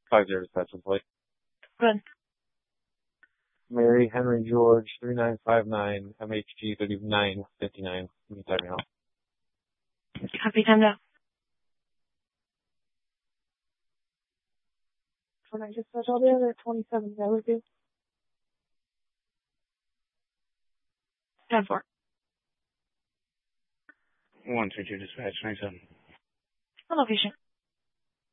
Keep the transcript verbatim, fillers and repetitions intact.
five zero dispatch plate. Good. Mary Henry George three nine five nine M H G thirty-nine fifty-nine. You can type me out. Copy, time now. When I just touch all the other twenty-seven, that would do. ten four. one two two dispatch, ninety-seven. On location.